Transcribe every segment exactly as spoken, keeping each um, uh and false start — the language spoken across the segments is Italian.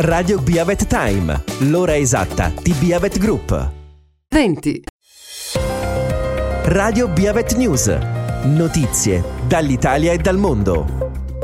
Radio Biavet Time, l'ora esatta di Biavet Group. venti. Radio Biavet News, notizie dall'Italia e dal mondo.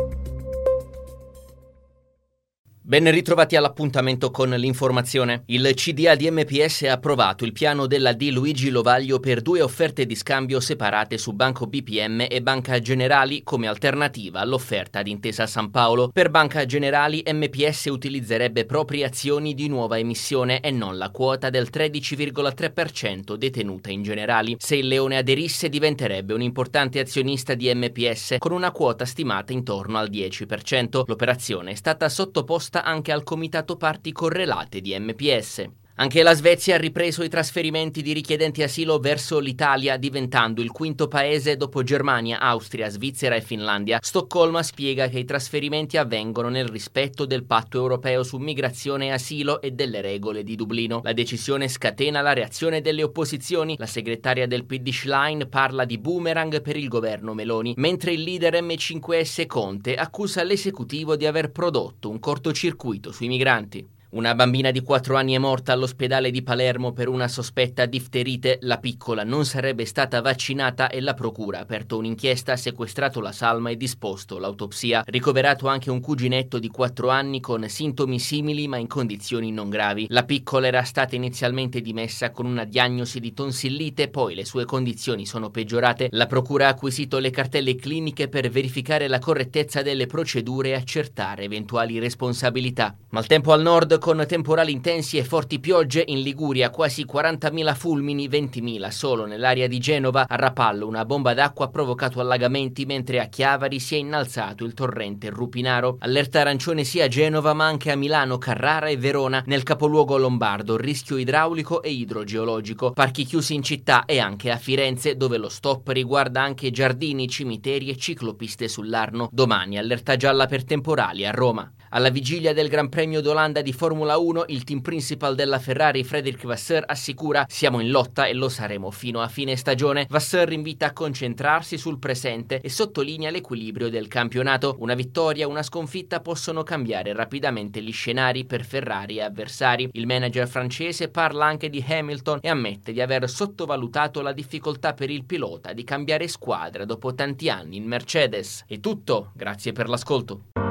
Ben ritrovati all'appuntamento con l'informazione. Il C D A di M P S ha approvato il piano della Di Luigi Lovaglio per due offerte di scambio separate su Banco B P M e Banca Generali come alternativa all'offerta di Intesa San Paolo. Per Banca Generali M P S utilizzerebbe proprie azioni di nuova emissione e non la quota del tredici virgola tre per cento detenuta in Generali. Se il Leone aderisse diventerebbe un importante azionista di M P S con una quota stimata intorno al dieci per cento. L'operazione è stata sottoposta anche al comitato parti correlate di M P S. Anche la Svezia ha ripreso i trasferimenti di richiedenti asilo verso l'Italia, diventando il quinto paese dopo Germania, Austria, Svizzera e Finlandia. Stoccolma spiega che i trasferimenti avvengono nel rispetto del patto europeo su migrazione e asilo e delle regole di Dublino. La decisione scatena la reazione delle opposizioni. La segretaria del P D Schlein parla di boomerang per il governo Meloni, mentre il leader M cinque S Conte accusa l'esecutivo di aver prodotto un cortocircuito sui migranti. Una bambina di quattro anni è morta all'ospedale di Palermo per una sospetta difterite. La piccola non sarebbe stata vaccinata e la procura ha aperto un'inchiesta, sequestrato la salma e disposto l'autopsia. Ricoverato anche un cuginetto di quattro anni con sintomi simili ma in condizioni non gravi. La piccola era stata inizialmente dimessa con una diagnosi di tonsillite, poi le sue condizioni sono peggiorate. La procura ha acquisito le cartelle cliniche per verificare la correttezza delle procedure e accertare eventuali responsabilità. Maltempo al nord con temporali intensi e forti piogge. In Liguria quasi quarantamila fulmini, ventimila solo nell'area di Genova. A Rapallo una bomba d'acqua ha provocato allagamenti, mentre a Chiavari si è innalzato il torrente Rupinaro. Allerta arancione sia a Genova ma anche a Milano, Carrara e Verona. Nel capoluogo lombardo rischio idraulico e idrogeologico. Parchi chiusi in città e anche a Firenze, dove lo stop riguarda anche giardini, cimiteri e ciclopiste sull'Arno. Domani allerta gialla per temporali a Roma. Alla vigilia del Gran Premio d'Olanda di Formula uno, il team principal della Ferrari, Frédéric Vasseur, assicura: siamo in lotta e lo saremo fino a fine stagione. Vasseur invita a concentrarsi sul presente e sottolinea l'equilibrio del campionato. Una vittoria, una sconfitta possono cambiare rapidamente gli scenari per Ferrari e avversari. Il manager francese parla anche di Hamilton e ammette di aver sottovalutato la difficoltà per il pilota di cambiare squadra dopo tanti anni in Mercedes. È tutto, grazie per l'ascolto.